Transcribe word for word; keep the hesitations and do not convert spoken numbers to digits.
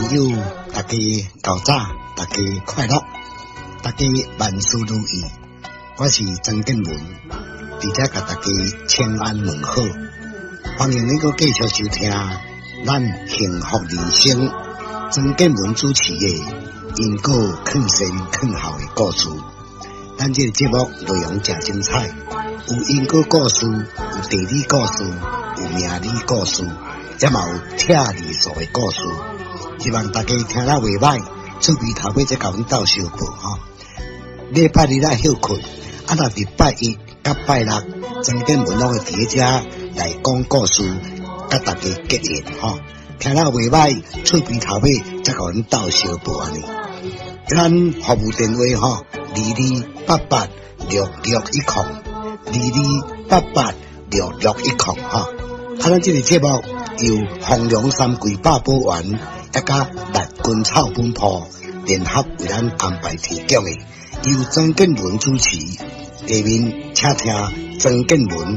朋友，大家早早，大家快乐，大家万事如意。我是曾建文，伫遮甲大家请安问好，欢迎你个继续收听咱幸福人生曾建文主持的因果劝善劝好的故事。咱这个节目内容真精彩，有因果故事，有地理故事，有命理故事，也嘛有听理数的故事。希望大家听了袂歹，厝边头尾再甲阮斗相报吼。礼拜日来休困，啊，若伫拜一甲拜六，曾建文拢会伫遮来讲故事，甲大家结缘吼。听了袂歹，厝边头尾再甲阮斗相报安尼。咱服务电话吼，二二八八六六一空，二二八八六六一空吼。啊，咱这个节目由丰隆三桂八宝丸，一甲日军草本铺联合为咱安排提供的，由曾建文主持。下面请听曾建文